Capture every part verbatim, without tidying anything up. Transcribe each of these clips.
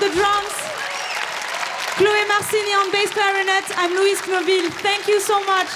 the drums. Chloé Marcini on bass clarinet. I'm Louise Knobil. Thank you so much.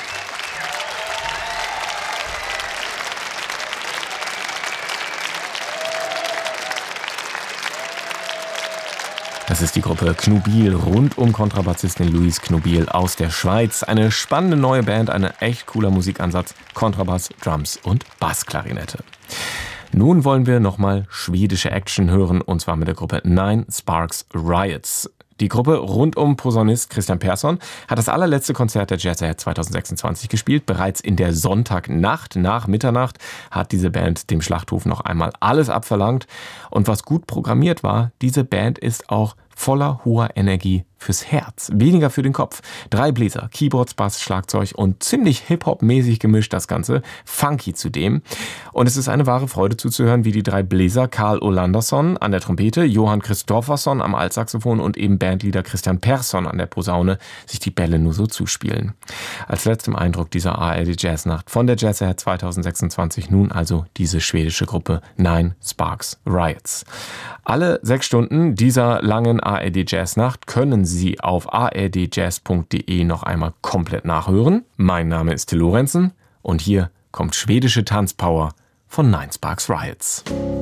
Das ist die Gruppe Knobil rund um Kontrabassistin Louise Knobil aus der Schweiz. Eine spannende neue Band, ein echt cooler Musikansatz. Kontrabass, Drums und Bassklarinette. Nun wollen wir nochmal schwedische Action hören, und zwar mit der Gruppe Nine Sparks Riots. Die Gruppe rund um Posaunist Christian Persson hat das allerletzte Konzert der Jazz Ahead zwanzig sechsundzwanzig gespielt. Bereits in der Sonntagnacht nach Mitternacht hat diese Band dem Schlachthof noch einmal alles abverlangt. Und was gut programmiert war, diese Band ist auch voller hoher Energie fürs Herz, weniger für den Kopf. Drei Bläser, Keyboards, Bass, Schlagzeug und ziemlich Hip-Hop-mäßig gemischt das Ganze, funky zudem. Und es ist eine wahre Freude zuzuhören, wie die drei Bläser Karl Olandersson an der Trompete, Johan Kristoffersson am Altsaxophon und eben Bandleader Christian Persson an der Posaune sich die Bälle nur so zuspielen. Als letztem Eindruck dieser A R D Jazznacht von der Jazz Ahead zwanzig sechsundzwanzig nun also diese schwedische Gruppe Nine Sparks Riots. Alle sechs Stunden dieser langen A R D Jazznacht können Sie auf a r d jazz punkt d e noch einmal komplett nachhören. Mein Name ist Till Lorenzen und hier kommt schwedische Tanzpower von Nine Sparks Riots.